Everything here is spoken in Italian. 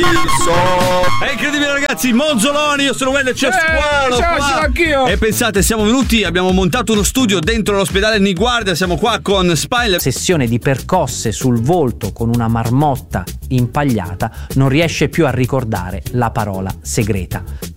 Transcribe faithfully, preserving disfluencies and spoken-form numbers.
È incredibile, ragazzi. Monzoloni, io sono Wender, c'è Eh, Squalo ciao, qua. sono anch'io. E pensate, siamo venuti, abbiamo montato uno studio dentro l'ospedale Niguarda. Siamo qua con Spine. Sessione di percosse sul volto con una marmotta impagliata, non riesce più a ricordare la parola segreta.